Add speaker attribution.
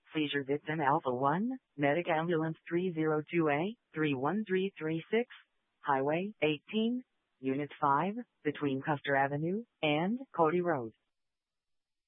Speaker 1: Seizure victim Alpha 1, Medic Ambulance 302A, 31336, Highway 18, Unit 5, between Custer Avenue and Cody Road.